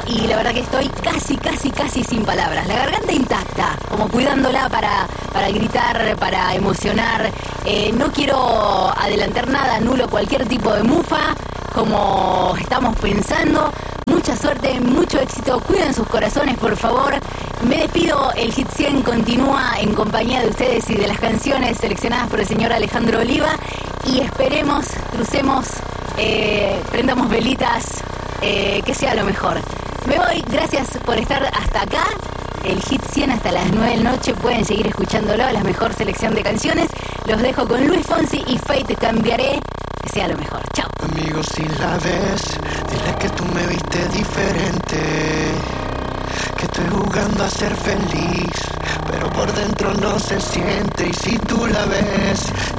y la verdad que estoy casi sin palabras. La garganta intacta, como cuidándola para gritar, para emocionar. No quiero adelantar nada, anulo cualquier tipo de mufa, como estamos pensando. Mucha suerte, mucho éxito, cuiden sus corazones, por favor. Me despido, el Hit 100 continúa en compañía de ustedes y de las canciones seleccionadas por el señor Alejandro Oliva. Y esperemos, crucemos, prendamos velitas, que sea lo mejor. Me voy, gracias por estar hasta acá. El Hit 100 hasta las 9 de la noche, pueden seguir escuchándolo, la mejor selección de canciones. Los dejo con Luis Fonsi y Fate Cambiaré. Que sea lo mejor, chao. Amigo, si la ves, dile que tú me viste diferente, que estoy jugando a ser feliz, pero por dentro no se siente. Y si tú la ves,